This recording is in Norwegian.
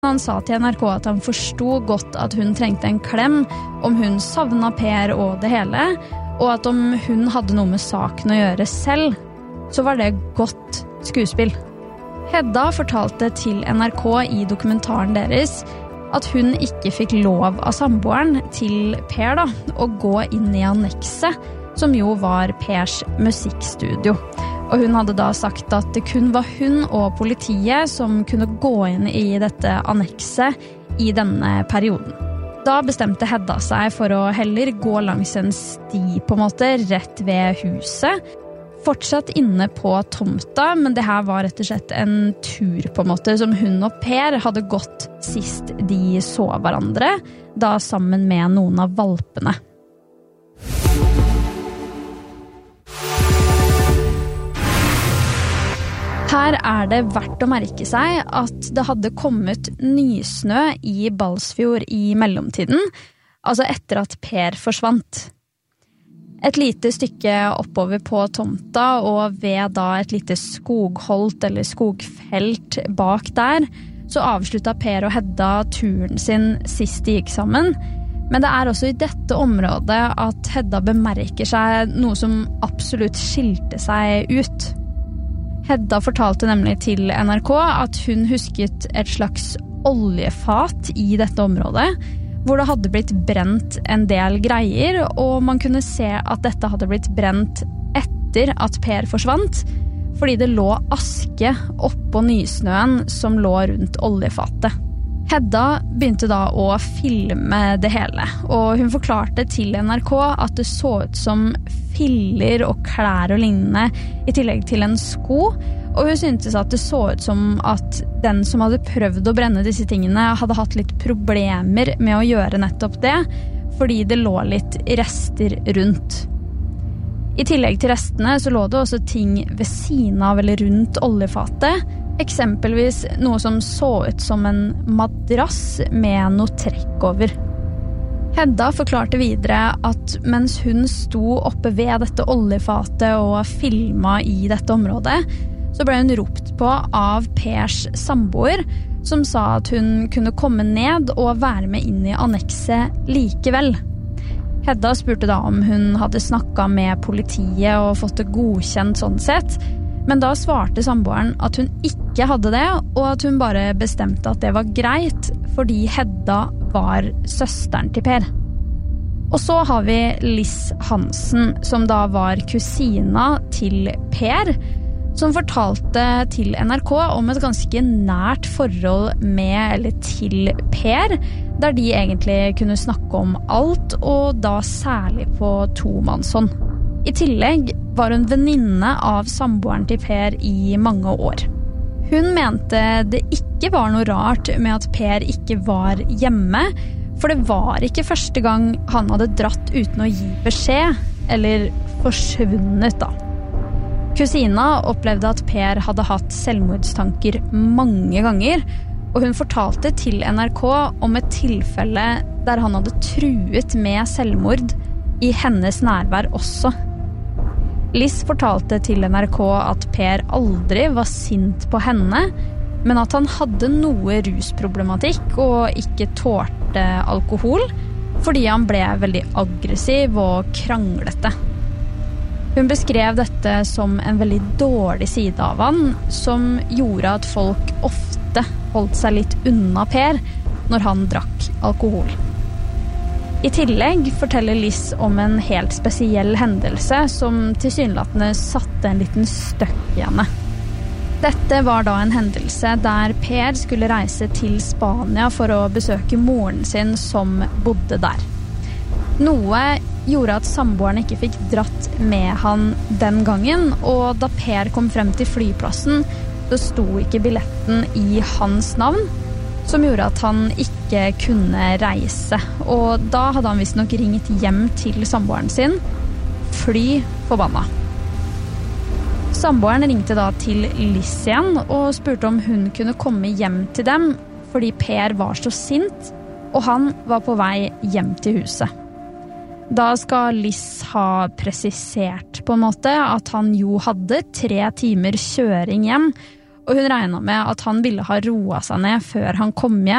Han sa til NRK at han forstod godt at hun trengte en klem, om hun savnet Per og det hele, og at om hun hadde noe med saken å gjøre selv, så var det godt skuespill. Hedda fortalte til NRK i dokumentaren deres at hun ikke fikk lov av samboeren til Per å gå inn i annekset, som jo var Pers musikkstudio. Og hun hadde da sagt at det kun var hun og politiet som kunne gå inn i dette annekset i denne perioden. Da bestemte Hedda seg for å heller gå langs en sti på en måte rett ved huset. Fortsatt inne på tomta, men det her var rett og slett en tur på en måte som hun og Per hadde gått sist de så hverandre, da sammen med noen av valpene. Her det verdt å merke seg at det hadde kommet nysnø i Balsfjord i mellomtiden, altså etter at Per forsvant. Et lite stykke oppover på tomta og ved da et lite skogholt eller skogfelt bak der, så avsluttet Per og Hedda turen sin sist de gikk sammen. Men det også i dette området at Hedda bemerker seg noe som absolutt skilte seg ut. Hedda fortalte nemlig til NRK at hun husket et slags oljefat i dette området, hvor det hadde blitt brent en del greier, og man kunne se at dette hadde blitt brent etter at Per forsvant, fordi det lå aske oppå nysnøen som lå rundt oljefatet. Hedda begynte da å filme det hele, og hun forklarte til NRK at det så ut som filler og klær og lignende i tillegg til en sko, og hun syntes at det så ut som at den som hadde prøvd å brenne disse tingene hadde hatt litt problemer med å gjøre nettopp det, fordi det lå litt rester rundt. I tillegg til restene så lå det også ting ved siden av eller rundt oljefatet, eksempelvis noe som så ut som en madrass med noe trekk over. Hedda forklarte videre at mens hun sto oppe ved dette oljefatet og filmet i dette området, så ble hun ropt på av Pers samboer, som sa at hun kunne komme ned og være med inn i annekset likevel. Hedda spurte da om hun hadde snakket med politiet og fått det godkjent sånn sett, men da svarte samboeren at hun ikke hadde det, og at hun bare bestemte at det var greit, fordi Hedda var søsteren til Per. Og så har vi Liss Hansen, som da var kusina til Per, som fortalte til NRK om et ganske nært forhold med eller til Per, der de egentlig kunne snakke om alt, og da særlig på tomannshånd. I tillegg var hun venninne av samboeren til Per i mange år. Hun mente det ikke var noe rart med at Per ikke var hjemme, for det var ikke første gang han hadde dratt uten å gi beskjed, eller forsvunnet da. Kusina opplevde at Per hadde hatt selvmordstanker mange ganger, og hun fortalte til NRK om et tilfelle der han hadde truet med selvmord i hennes nærvær også. Liss fortalte til NRK at Per aldri var sint på henne, men at han hadde noe rusproblematikk og ikke tålte alkohol, fordi han ble veldig aggressiv og kranglete. Hun beskrev dette som en veldig dårlig side av han, som gjorde at folk ofte holdt seg litt unna Per når han drakk alkohol. I tillegg forteller Liss om en helt spesiell hendelse som tilsynelatende satte en liten støkk i henne. Dette var da en hendelse der Per skulle reise til Spania for å besøke moren sin som bodde der. Noe gjorde at samboeren ikke fikk dratt med han den gangen, og da Per kom frem til flyplassen, så sto ikke billetten i hans navn, som gjorde at han ikke kunne reise. Og da hadde han visst nok ringt hjem til samboeren sin, fly forbanna. Samboeren ringte da til Liss igjen og spurte om hun kunne komme hjem til dem, fordi Per var så sint, og han var på vei hjem til huset. Da skal Liss ha presisert på en måte at han jo hadde 3 timer kjøring hjem, og hun regnet med at han ville ha roet seg ned før han kom hjem,